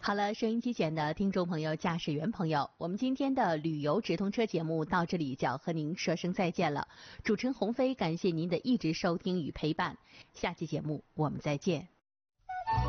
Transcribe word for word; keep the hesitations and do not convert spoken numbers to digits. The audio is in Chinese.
好了，收音机前的听众朋友、驾驶员朋友，我们今天的旅游直通车节目到这里就要和您说声再见了。主持人鸿飞，感谢您的一直收听与陪伴，下期节目我们再见。